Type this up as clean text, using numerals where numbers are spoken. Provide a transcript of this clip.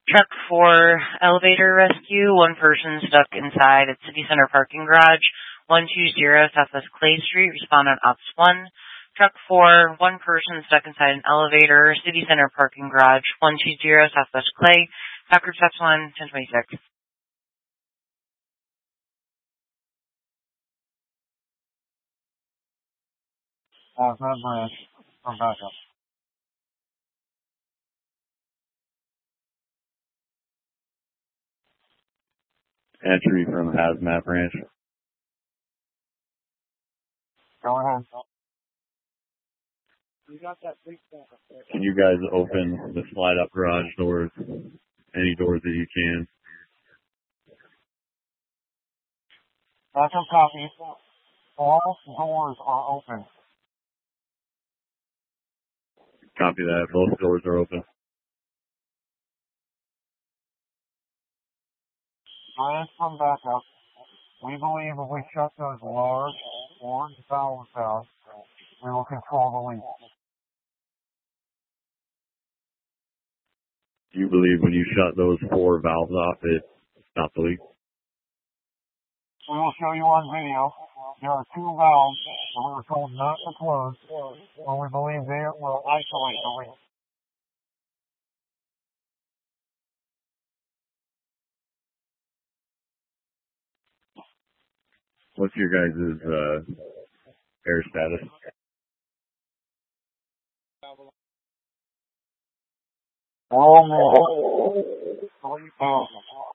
Truck 4, elevator rescue. One person stuck inside at City Center parking garage. 120 Southwest Clay Street. Respond on Ops 1. Truck 4, one person stuck inside an elevator. City Center parking garage. 120 Southwest Clay. Packard Steps 1, 1026. Red Branch, from backup. Entry from Hazmat Branch. Go ahead. Can you guys open the slide up garage doors? Any doors that you can. Backup copy. All doors are open. Copy that. Both doors are open. Branch from backup. We believe if we shut those large orange valves out, we will control the leak. Do you believe when you shut those 4 valves off, it stopped the leak? We will show you on video. There are 2 valves that we were told not to close, and we believe they will isolate the leak. What's your guys' air status? All